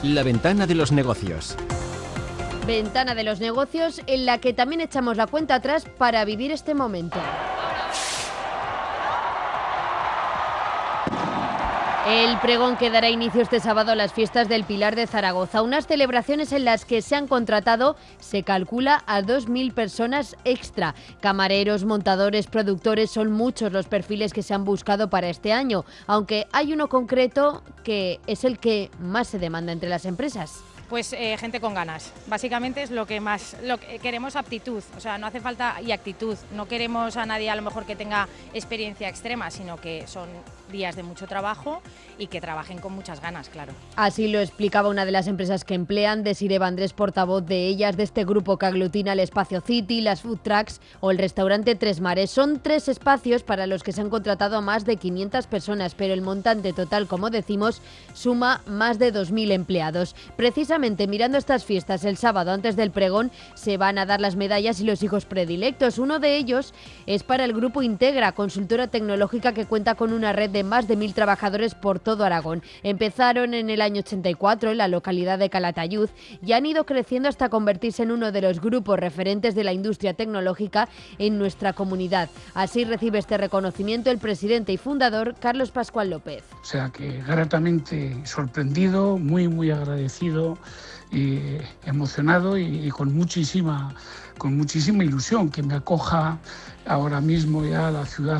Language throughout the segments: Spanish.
La ventana de los negocios. Ventana de los negocios en la que también echamos la cuenta atrás para vivir este momento. El pregón que dará inicio este sábado a las fiestas del Pilar de Zaragoza, unas celebraciones en las que se han contratado, se calcula, a 2.000 personas extra. Camareros, montadores, productores, son muchos los perfiles que se han buscado para este año, aunque hay uno concreto que es el que más se demanda entre las empresas. Pues gente con ganas, básicamente es lo que queremos, aptitud, o sea, no hace falta, y actitud, no queremos a nadie a lo mejor que tenga experiencia extrema, sino que son días de mucho trabajo y que trabajen con muchas ganas, claro. Así lo explicaba una de las empresas que emplean, Desiree Vandrés, portavoz de ellas, de este grupo que aglutina el Espacio City, las Food Trucks o el restaurante Tres Mares. Son 3 espacios para los que se han contratado a más de 500 personas, pero el montante total, como decimos, suma más de 2.000 empleados. Precisamente mirando estas fiestas, el sábado antes del pregón se van a dar las medallas y los hijos predilectos. Uno de ellos es para el Grupo Integra, consultora tecnológica que cuenta con una red de más de 1.000 trabajadores por todo Aragón. Empezaron en el año 84 en la localidad de Calatayud y han ido creciendo hasta convertirse en uno de los grupos referentes de la industria tecnológica en nuestra comunidad. Así recibe este reconocimiento el presidente y fundador Carlos Pascual López. O sea que gratamente sorprendido, muy agradecido y emocionado y con muchísima ilusión que me acoja ahora mismo ya la ciudad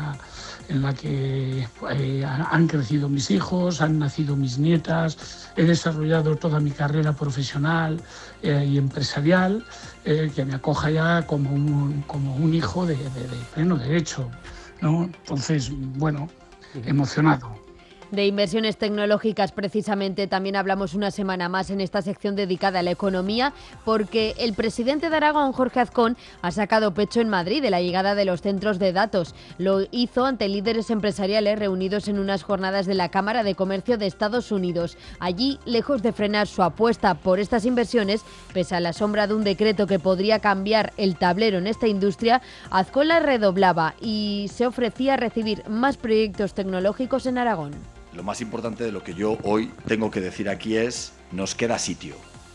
en la que han crecido mis hijos, han nacido mis nietas, he desarrollado toda mi carrera profesional y empresarial, que me acoja ya como un hijo de pleno derecho, ¿no? Entonces, bueno, emocionado. De inversiones tecnológicas precisamente también hablamos una semana más en esta sección dedicada a la economía, porque el presidente de Aragón, Jorge Azcón, ha sacado pecho en Madrid de la llegada de los centros de datos. Lo hizo ante líderes empresariales reunidos en unas jornadas de la Cámara de Comercio de Estados Unidos. Allí, lejos de frenar su apuesta por estas inversiones, pese a la sombra de un decreto que podría cambiar el tablero en esta industria, Azcón la redoblaba y se ofrecía a recibir más proyectos tecnológicos en Aragón. Lo más importante de lo que yo hoy tengo que decir aquí es, nos queda sitio.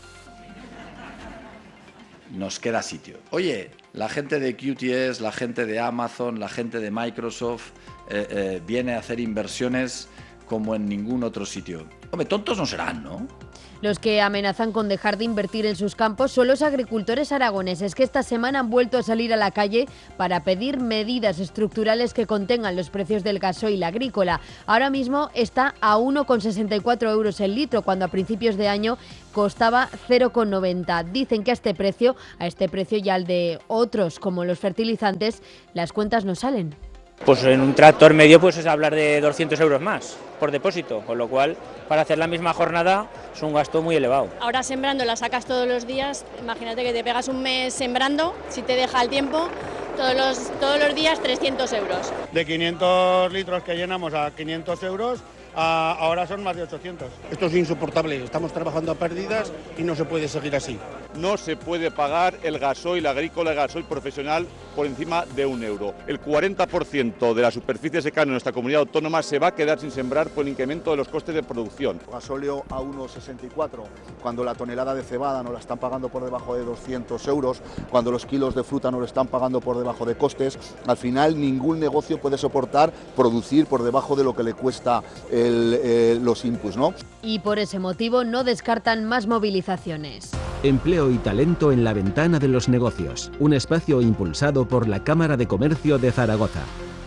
Nos queda sitio. Oye, la gente de QTS, la gente de Amazon, la gente de Microsoft viene a hacer inversiones como en ningún otro sitio. Hombre, tontos no serán, ¿no? Los que amenazan con dejar de invertir en sus campos son los agricultores aragoneses, que esta semana han vuelto a salir a la calle para pedir medidas estructurales que contengan los precios del gasoil agrícola. Ahora mismo está a 1,64 euros el litro, cuando a principios de año costaba 0,90. Dicen que a este precio y al de otros como los fertilizantes, las cuentas no salen. Pues en un tractor medio pues es hablar de 200 euros más por depósito, con lo cual para hacer la misma jornada es un gasto muy elevado. Ahora sembrando la sacas todos los días, imagínate que te pegas un mes sembrando, si te deja el tiempo, todos los días 300 euros. De 500 litros que llenamos a 500 euros, ahora son más de 800. Esto es insoportable, estamos trabajando a pérdidas y no se puede seguir así. No se puede pagar el gasoil agrícola, el gasoil profesional por encima de 1 euro. El 40% de la superficie secana en nuestra comunidad autónoma se va a quedar sin sembrar por el incremento de los costes de producción. Gasóleo a 1,64, cuando la tonelada de cebada nos la están pagando por debajo de 200 euros, cuando los kilos de fruta nos lo están pagando por debajo de costes, al final ningún negocio puede soportar producir por debajo de lo que le cuesta los inputs, ¿no? Y por ese motivo no descartan más movilizaciones. Empleo y talento en la ventana de los negocios, un espacio impulsado por la Cámara de Comercio de Zaragoza.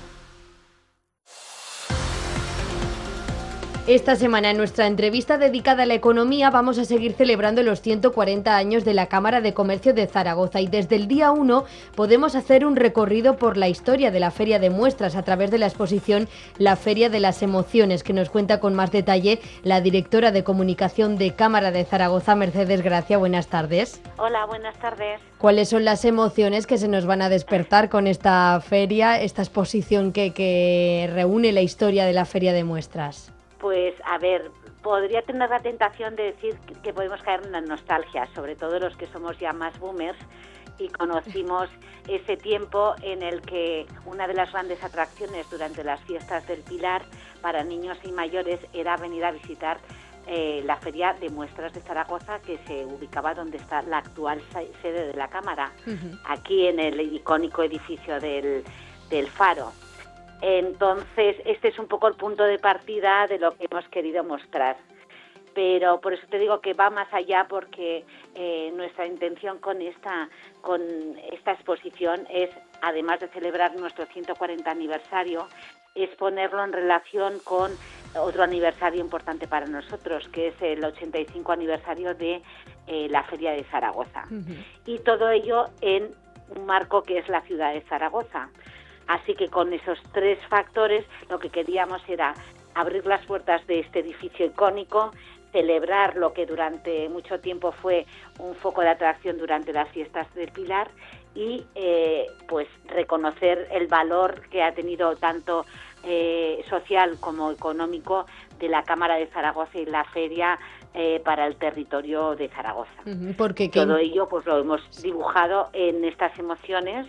Esta semana, en nuestra entrevista dedicada a la economía, vamos a seguir celebrando los 140 años de la Cámara de Comercio de Zaragoza, y desde el día 1 podemos hacer un recorrido por la historia de la Feria de Muestras a través de la exposición La Feria de las Emociones, que nos cuenta con más detalle la directora de comunicación de Cámara de Zaragoza, Mercedes Gracia. Buenas tardes. Hola, buenas tardes. ¿Cuáles son las emociones que se nos van a despertar con esta feria, esta exposición que reúne la historia de la Feria de Muestras? Pues, a ver, podría tener la tentación de decir que podemos caer en la nostalgia, sobre todo los que somos ya más boomers y conocimos ese tiempo en el que una de las grandes atracciones durante las fiestas del Pilar para niños y mayores era venir a visitar la Feria de Muestras de Zaragoza, que se ubicaba donde está la actual sede de la Cámara, aquí en el icónico edificio del Faro. Entonces, este es un poco el punto de partida de lo que hemos querido mostrar. Pero por eso te digo que va más allá, porque nuestra intención con esta exposición es, además de celebrar nuestro 140 aniversario, es ponerlo en relación con otro aniversario importante para nosotros, que es el 85 aniversario de la Feria de Zaragoza. Y todo ello en un marco que es la ciudad de Zaragoza. Así que con esos tres factores lo que queríamos era abrir las puertas de este edificio icónico, celebrar lo que durante mucho tiempo fue un foco de atracción durante las fiestas del Pilar y pues reconocer el valor que ha tenido tanto social como económico de la Cámara de Zaragoza y la feria para el territorio de Zaragoza. Porque todo ello pues lo hemos dibujado en estas emociones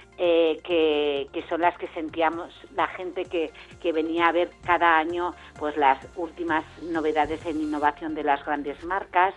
que son las que sentíamos la gente que venía a ver cada año pues las últimas novedades en innovación de las grandes marcas,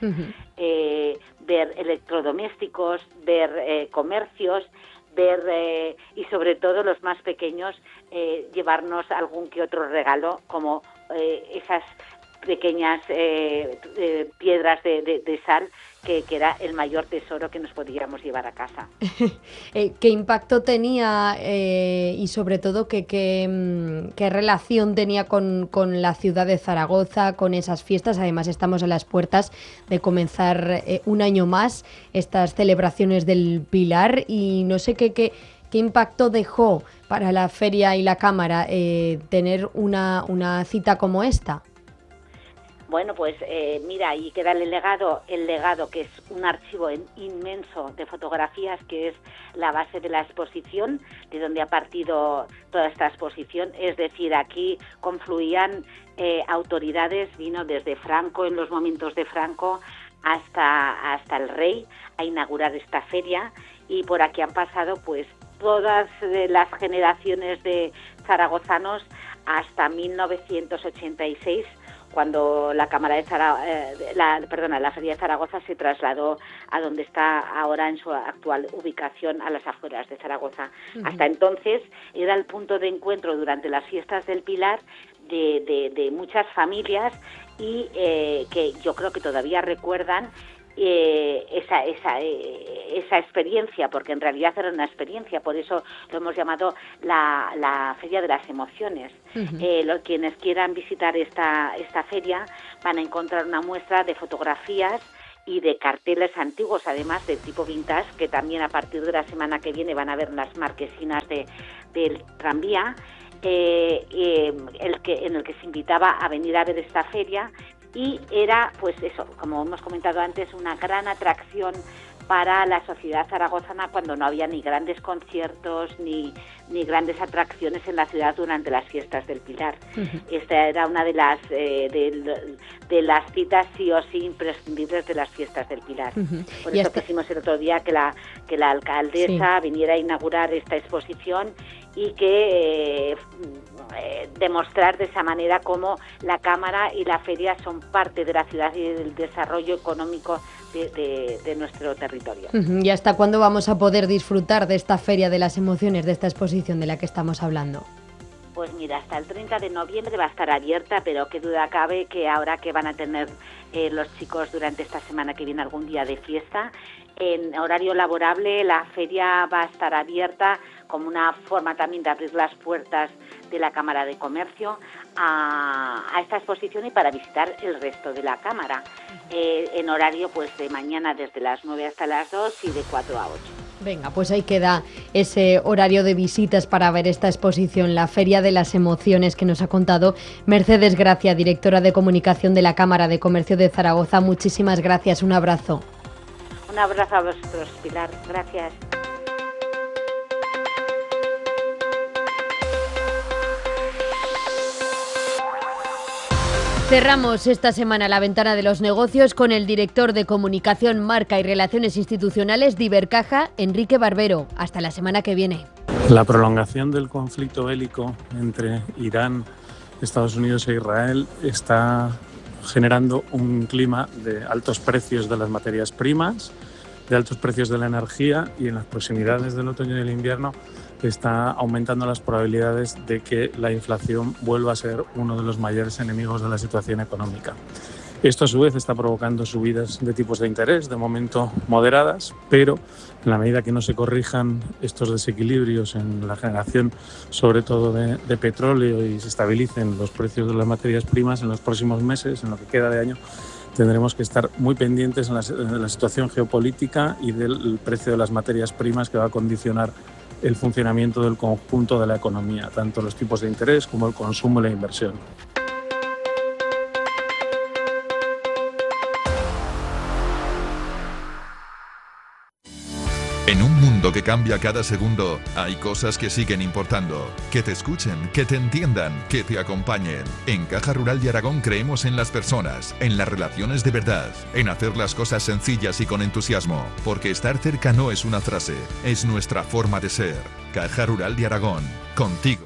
ver electrodomésticos, ver comercios, ver y sobre todo los más pequeños llevarnos algún que otro regalo, como esas pequeñas piedras de sal que era el mayor tesoro que nos podíamos llevar a casa. ¿Qué impacto tenía y sobre todo qué relación tenía con la ciudad de Zaragoza, con esas fiestas? Además estamos a las puertas de comenzar un año más estas celebraciones del Pilar y no sé qué impacto dejó para la feria y la Cámara tener una cita como esta. Bueno, pues mira, ahí queda el legado que es un archivo inmenso de fotografías, que es la base de la exposición, de donde ha partido toda esta exposición. Es decir, aquí confluían autoridades, vino desde Franco, en los momentos de Franco, hasta el rey a inaugurar esta feria, y por aquí han pasado pues todas las generaciones de zaragozanos hasta 1986, cuando la Cámara de la Feria de Zaragoza se trasladó a donde está ahora en su actual ubicación, a las afueras de Zaragoza. Hasta entonces era el punto de encuentro durante las fiestas del Pilar de muchas familias y que yo creo que todavía recuerdan esa experiencia, porque en realidad era una experiencia, por eso lo hemos llamado la Feria de las Emociones. Quienes quieran visitar esta feria van a encontrar una muestra de fotografías y de carteles antiguos, además de tipo vintage, que también a partir de la semana que viene van a ver las marquesinas del tranvía, en el que se invitaba a venir a ver esta feria. Y era, pues eso, como hemos comentado antes, una gran atracción para la sociedad zaragozana cuando no había ni grandes conciertos ni grandes atracciones en la ciudad durante las fiestas del Pilar. Esta era una de las citas sí o sí imprescindibles de las fiestas del Pilar. Por eso quisimos el otro día que la alcaldesa viniera a inaugurar esta exposición y que demostrar de esa manera cómo la Cámara y la feria son parte de la ciudad y del desarrollo económico de nuestro territorio. ¿Y hasta cuándo vamos a poder disfrutar de esta Feria de las Emociones, de esta exposición de la que estamos hablando? Pues mira, hasta el 30 de noviembre va a estar abierta, pero qué duda cabe que ahora que van a tener los chicos durante esta semana que viene algún día de fiesta, en horario laborable la feria va a estar abierta como una forma también de abrir las puertas de la Cámara de Comercio a esta exposición y para visitar el resto de la Cámara, en horario pues de mañana desde las 9 hasta las 2 y de 4 a 8. Venga, pues ahí queda ese horario de visitas para ver esta exposición, la Feria de las Emociones, que nos ha contado Mercedes Gracia, directora de comunicación de la Cámara de Comercio de Zaragoza. Muchísimas gracias, un abrazo. Un abrazo a vosotros, Pilar. Gracias. Cerramos esta semana la ventana de los negocios con el director de Comunicación, Marca y Relaciones Institucionales de Ibercaja, Enrique Barbero. Hasta la semana que viene. La prolongación del conflicto bélico entre Irán, Estados Unidos e Israel está generando un clima de altos precios de las materias primas, de altos precios de la energía, y en las proximidades del otoño y del invierno está aumentando las probabilidades de que la inflación vuelva a ser uno de los mayores enemigos de la situación económica. Esto a su vez está provocando subidas de tipos de interés, de momento moderadas, pero en la medida que no se corrijan estos desequilibrios en la generación, sobre todo de petróleo, y se estabilicen los precios de las materias primas en los próximos meses, en lo que queda de año, tendremos que estar muy pendientes en la situación geopolítica y del precio de las materias primas, que va a condicionar el funcionamiento del conjunto de la economía, tanto los tipos de interés como el consumo y la inversión. En un mundo que cambia cada segundo, hay cosas que siguen importando. Que te escuchen, que te entiendan, que te acompañen. En Caja Rural de Aragón creemos en las personas, en las relaciones de verdad, en hacer las cosas sencillas y con entusiasmo. Porque estar cerca no es una frase, es nuestra forma de ser. Caja Rural de Aragón, contigo.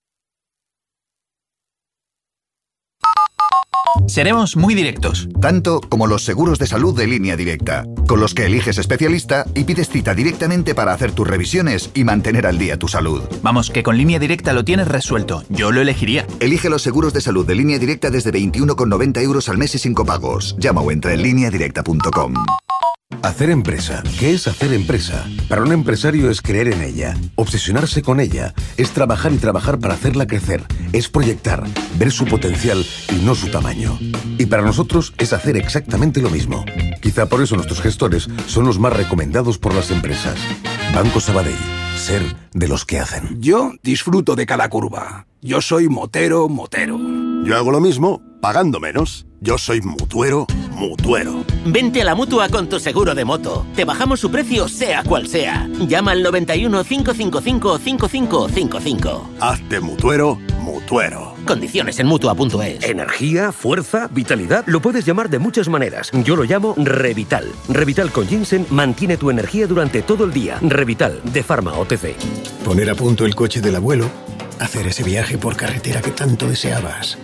Seremos muy directos. Tanto como los seguros de salud de Línea Directa, con los que eliges especialista y pides cita directamente para hacer tus revisiones y mantener al día tu salud. Vamos, que con Línea Directa lo tienes resuelto. Yo lo elegiría. Elige los seguros de salud de Línea Directa desde 21,90 € al mes y sin copagos. Llama o entra en lineadirecta.com. Hacer empresa. ¿Qué es hacer empresa? Para un empresario es creer en ella, obsesionarse con ella, es trabajar y trabajar para hacerla crecer, es proyectar, ver su potencial y no su tamaño. Y para nosotros es hacer exactamente lo mismo. Quizá por eso nuestros gestores son los más recomendados por las empresas. Banco Sabadell. Ser de los que hacen. Yo disfruto de cada curva. Yo soy motero. Yo hago lo mismo, pagando menos. Yo soy mutuero. Vente a la Mutua con tu seguro de moto. Te bajamos su precio sea cual sea. Llama al 91 555 5555. Hazte mutuero. Condiciones en Mutua.es. Energía, fuerza, vitalidad. Lo puedes llamar de muchas maneras. Yo lo llamo Revital. Revital con ginseng mantiene tu energía durante todo el día. Revital, de Pharma OTC. Poner a punto el coche del abuelo. Hacer ese viaje por carretera que tanto deseabas.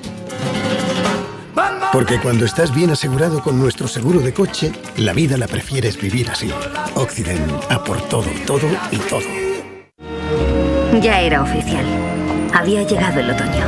Porque cuando estás bien asegurado con nuestro seguro de coche, la vida la prefieres vivir así. Occident, a por todo y todo. Ya era oficial. Había llegado el otoño.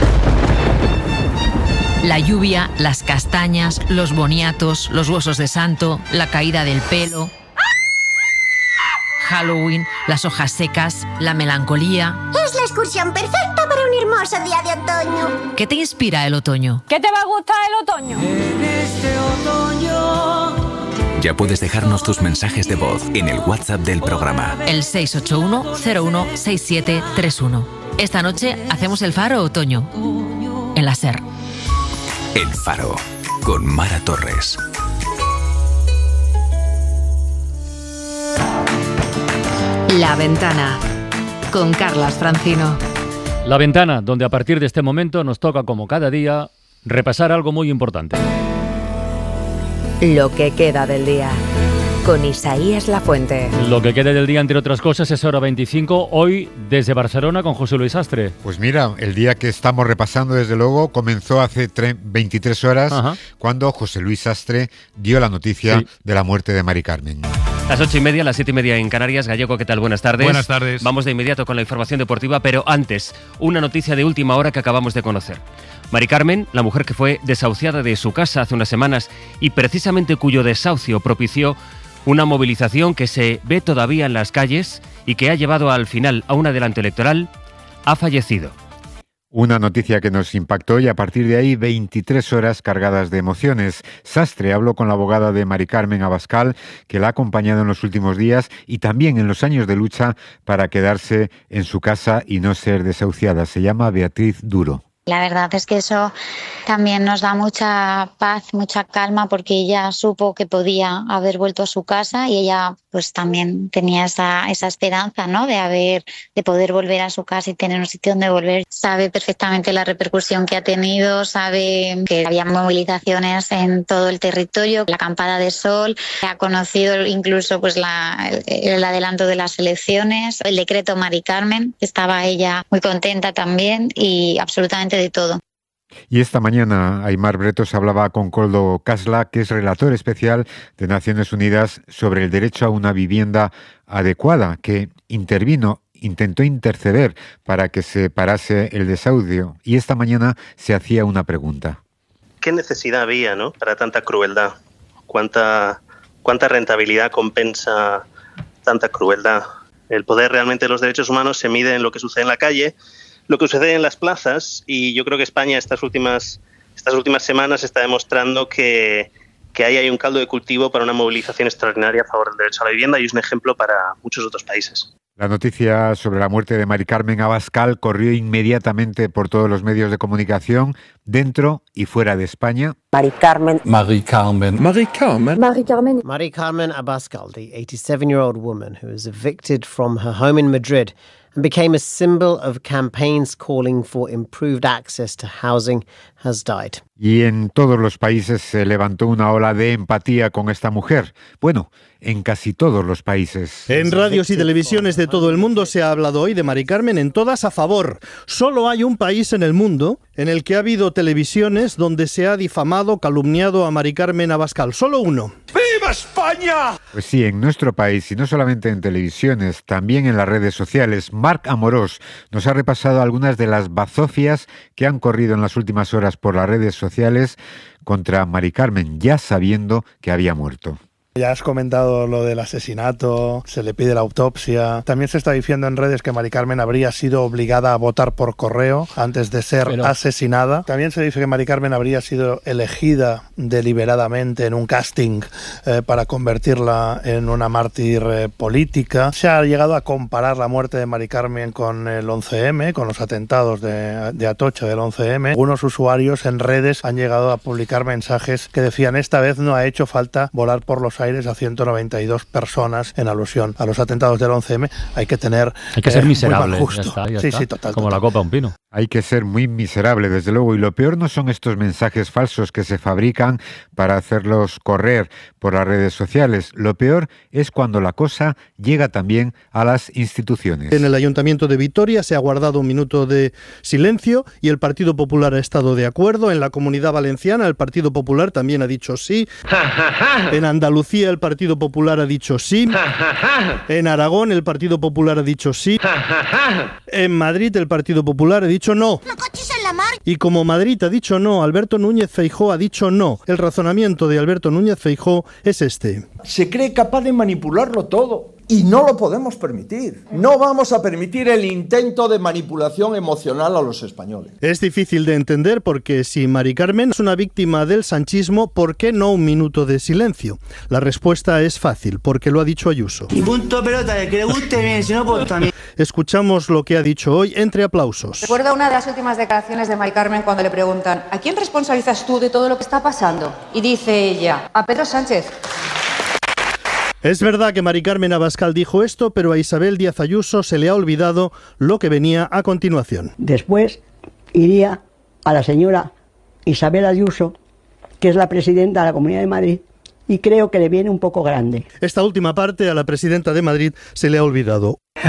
La lluvia, las castañas, los boniatos, los huesos de santo, la caída del pelo, Halloween, las hojas secas, la melancolía. Es la excursión perfecta para un hermoso día de otoño. ¿Qué te inspira el otoño? ¿Qué te va a gustar el otoño? En este otoño. Ya puedes dejarnos tus mensajes de voz en el WhatsApp del programa. El 681-016731. Esta noche hacemos el Faro Otoño. En la SER. El Faro, con Mara Torres. La Ventana, con Carlas Francino. La Ventana, donde a partir de este momento nos toca, como cada día, repasar algo muy importante. Lo que queda del día, con Isaías Lafuente. Lo que queda del día, entre otras cosas, es Hora 25, hoy desde Barcelona con José Luis Astre. Pues mira, el día que estamos repasando, desde luego, comenzó hace 23 horas, cuando José Luis Astre dio la noticia de la muerte de Mari Carmen. Las 8:30, las 7:30 en Canarias. Gallego, ¿qué tal? Buenas tardes. Buenas tardes. Vamos de inmediato con la información deportiva, pero antes, una noticia de última hora que acabamos de conocer. Mari Carmen, la mujer que fue desahuciada de su casa hace unas semanas y precisamente cuyo desahucio propició una movilización que se ve todavía en las calles y que ha llevado al final a un adelanto electoral, ha fallecido. Una noticia que nos impactó y a partir de ahí 23 horas cargadas de emociones. Sastre habló con la abogada de Mari Carmen Abascal, que la ha acompañado en los últimos días y también en los años de lucha para quedarse en su casa y no ser desahuciada. Se llama Beatriz Duro. La verdad es que eso también nos da mucha paz, mucha calma, porque ella supo que podía haber vuelto a su casa y ella pues también tenía esa esperanza, ¿no? de poder volver a su casa y tener un sitio donde volver. Sabe perfectamente la repercusión que ha tenido, sabe que había movilizaciones en todo el territorio, la acampada de sol, ha conocido incluso pues el adelanto de las elecciones, el decreto Mari Carmen, estaba ella muy contenta también y absolutamente de todo. Y esta mañana Aimar Bretos hablaba con Koldo Casla, que es relator especial de Naciones Unidas sobre el derecho a una vivienda adecuada, que intentó interceder para que se parase el desahucio. Y esta mañana se hacía una pregunta. ¿Qué necesidad había, ¿no?, para tanta crueldad? ¿Cuánta rentabilidad compensa tanta crueldad? El poder realmente de los derechos humanos se mide en lo que sucede en la calle, lo que sucede en las plazas, y yo creo que España estas últimas semanas está demostrando que ahí hay un caldo de cultivo para una movilización extraordinaria a favor del derecho a la vivienda, y es un ejemplo para muchos otros países. La noticia sobre la muerte de Mari Carmen Abascal corrió inmediatamente por todos los medios de comunicación, dentro y fuera de España. Mari Carmen Abascal, the 87-year-old woman who was evicted from her home in Madrid and became a symbol of campaigns calling for improved access to housing, has died. Y en todos los países se levantó una ola de empatía con esta mujer. Bueno, en casi todos los países. En radios y televisiones de todo el mundo se ha hablado hoy de Mari Carmen, en todas a favor. Solo hay un país en el mundo en el que ha habido televisiones donde se ha difamado, calumniado a Mari Carmen Abascal. Solo uno. ¡Viva España! Pues sí, en nuestro país, y no solamente en televisiones, también en las redes sociales. Marc Amorós nos ha repasado algunas de las bazofias que han corrido en las últimas horas por las redes sociales contra Mari Carmen, ya sabiendo que había muerto. Ya has comentado lo del asesinato, se le pide la autopsia. También se está diciendo en redes que Mari Carmen habría sido obligada a votar por correo antes de ser asesinada. También se dice que Mari Carmen habría sido elegida deliberadamente en un casting para convertirla en una mártir política. Se ha llegado a comparar la muerte de Mari Carmen con el 11M, con los atentados de Atocha del 11M. Algunos usuarios en redes han llegado a publicar mensajes que decían: esta vez no ha hecho falta volar por los aires a 192 personas, en alusión a los atentados del 11M. Hay que ser miserable. Muy justo. Ya está. Sí, total. Como la copa a un pino. Hay que ser muy miserable, desde luego. Y lo peor no son estos mensajes falsos que se fabrican para hacerlos correr por las redes sociales. Lo peor es cuando la cosa llega también a las instituciones. En el Ayuntamiento de Vitoria se ha guardado un minuto de silencio y el Partido Popular ha estado de acuerdo. En la Comunidad Valenciana el Partido Popular también ha dicho sí. En Andalucía el Partido Popular ha dicho sí. En Aragón el Partido Popular ha dicho sí. En Madrid el Partido Popular ha dicho no. Y como Madrid ha dicho no, Alberto Núñez Feijóo ha dicho no. El razonamiento de Alberto Núñez Feijóo es este. Se cree capaz de manipularlo todo. Y no lo podemos permitir. No vamos a permitir el intento de manipulación emocional a los españoles. Es difícil de entender porque si Mari Carmen es una víctima del sanchismo, ¿por qué no un minuto de silencio? La respuesta es fácil, porque lo ha dicho Ayuso. Y punto pelota, de que le guste bien, si no, pues también. Escuchamos lo que ha dicho hoy entre aplausos. Recuerda una de las últimas declaraciones de Mari Carmen cuando le preguntan: ¿a quién responsabilizas tú de todo lo que está pasando? Y dice ella: a Pedro Sánchez. Es verdad que Mari Carmen Abascal dijo esto, pero a Isabel Díaz Ayuso se le ha olvidado lo que venía a continuación. Después iría a la señora Isabel Ayuso, que es la presidenta de la Comunidad de Madrid, y creo que le viene un poco grande. Esta última parte a la presidenta de Madrid se le ha olvidado.